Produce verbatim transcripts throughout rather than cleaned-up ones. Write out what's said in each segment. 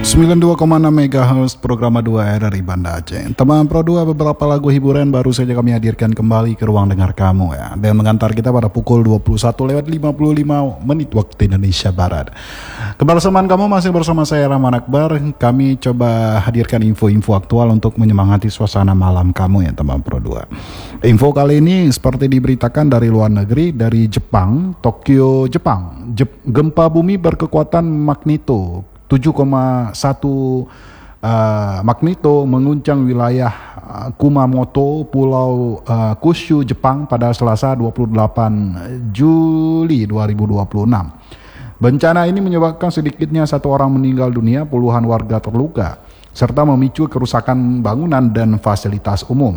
sembilan puluh dua koma enam megahertz program dua R R I Banda Aceh. Teman Pro dua, beberapa lagu hiburan baru saja kami hadirkan kembali ke ruang dengar kamu ya. Dan mengantar kita pada pukul dua puluh satu lewat lima puluh lima menit waktu Indonesia Barat. Kebersamaan kamu masih bersama saya Rahman Akbar. Kami coba hadirkan info-info aktual untuk menyemangati suasana malam kamu ya teman Pro dua. Info kali ini seperti diberitakan dari luar negeri, dari Jepang, Tokyo, Jepang. Jep, gempa bumi berkekuatan magnitudo tujuh koma satu uh, magnitudo menguncang wilayah uh, Kumamoto, Pulau uh, Kyushu, Jepang pada Selasa dua puluh delapan Juli dua ribu dua puluh enam. Bencana ini menyebabkan sedikitnya satu orang meninggal dunia, puluhan warga terluka, serta memicu kerusakan bangunan dan fasilitas umum.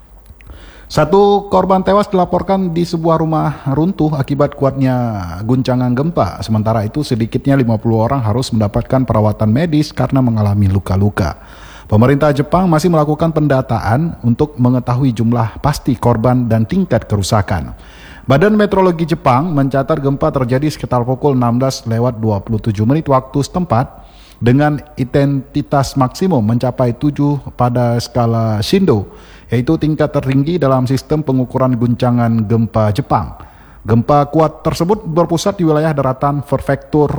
Satu korban tewas dilaporkan di sebuah rumah runtuh akibat kuatnya guncangan gempa. Sementara itu sedikitnya lima puluh orang harus mendapatkan perawatan medis karena mengalami luka-luka. Pemerintah Jepang masih melakukan pendataan untuk mengetahui jumlah pasti korban dan tingkat kerusakan. Badan Meteorologi Jepang mencatat gempa terjadi sekitar pukul enam belas lewat dua puluh tujuh menit waktu setempat dengan intensitas maksimum mencapai tujuh pada skala Shindo, yaitu tingkat tertinggi dalam sistem pengukuran guncangan gempa Jepang. Gempa kuat tersebut berpusat di wilayah daratan prefektur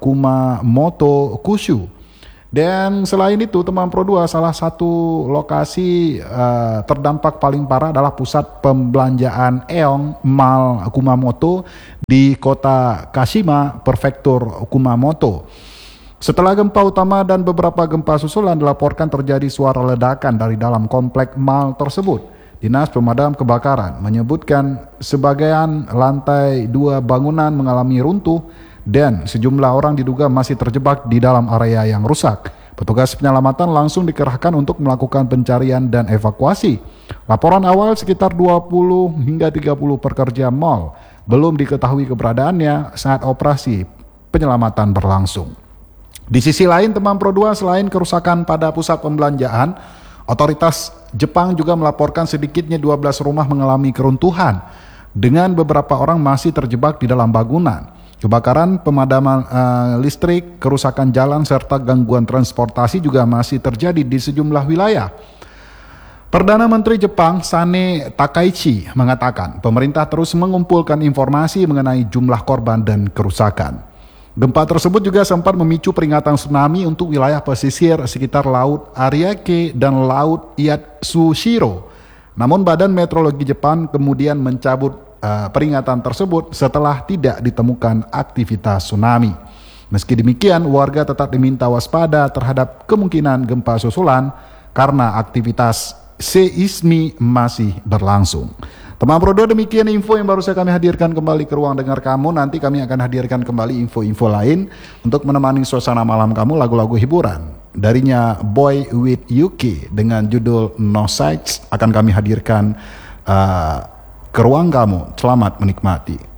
Kumamoto, Kyushu. Dan selain itu, teman Pro dua, salah satu lokasi uh, terdampak paling parah adalah pusat pembelanjaan Aeon Mall Kumamoto di kota Kashima, prefektur Kumamoto. Setelah gempa utama dan beberapa gempa susulan dilaporkan terjadi suara ledakan dari dalam komplek mall tersebut. Dinas Pemadam Kebakaran menyebutkan sebagian lantai dua bangunan mengalami runtuh dan sejumlah orang diduga masih terjebak di dalam area yang rusak. Petugas penyelamatan langsung dikerahkan untuk melakukan pencarian dan evakuasi. Laporan awal sekitar dua puluh hingga tiga puluh pekerja mall belum diketahui keberadaannya saat operasi penyelamatan berlangsung. Di sisi lain, teman Pro dua, selain kerusakan pada pusat pembelanjaan, otoritas Jepang juga melaporkan sedikitnya dua belas rumah mengalami keruntuhan dengan beberapa orang masih terjebak di dalam bangunan. Kebakaran, pemadaman uh, listrik, kerusakan jalan serta gangguan transportasi juga masih terjadi di sejumlah wilayah. Perdana Menteri Jepang Sane Takaichi mengatakan pemerintah terus mengumpulkan informasi mengenai jumlah korban dan kerusakan. Gempa tersebut juga sempat memicu peringatan tsunami untuk wilayah pesisir sekitar Laut Ariake dan Laut Yatsushiro. Namun Badan Meteorologi Jepang kemudian mencabut uh, peringatan tersebut setelah tidak ditemukan aktivitas tsunami. Meski demikian, warga tetap diminta waspada terhadap kemungkinan gempa susulan karena aktivitas seismi masih berlangsung. Teman Pro dua, demikian info yang baru saya kami hadirkan kembali ke ruang dengar kamu. Nanti kami akan hadirkan kembali info-info lain untuk menemani suasana malam kamu, lagu-lagu hiburan. Darinya Boy with Yuki dengan judul No Sights akan kami hadirkan uh, ke ruang kamu. Selamat menikmati.